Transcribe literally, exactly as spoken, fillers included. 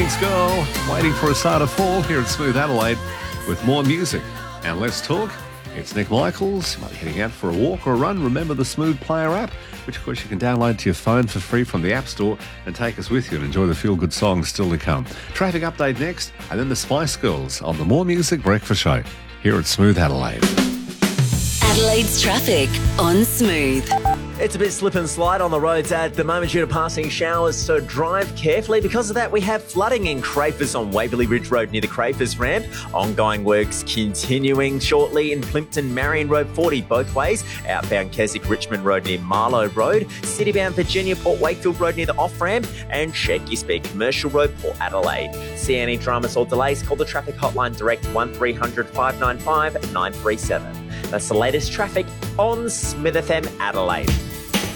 Phoenix Girl, waiting for a start of fall here at Smooth Adelaide with more music. And let's talk. It's Nick Michaels. You might be heading out for a walk or a run. Remember the Smooth Player app, which of course you can download to your phone for free from the App Store and take us with you and enjoy the feel-good songs still to come. Traffic update next, and then the Spice Girls on the More Music Breakfast Show here at Smooth Adelaide. Adelaide's traffic on Smooth. It's a bit slip and slide on the roads at the moment due to passing showers, so drive carefully. Because of that, we have flooding in Crafers on Waverley Ridge Road near the Crafers ramp. Ongoing works continuing shortly in Plimpton, Marion Road forty both ways. Outbound Keswick Richmond Road near Marlow Road. Citybound Virginia Port Wakefield Road near the off-ramp. And check your speed Commercial Road, Port Adelaide. See any dramas or delays, call the traffic hotline direct one three hundred five nine five nine three seven. That's the latest traffic on Smith F M Adelaide.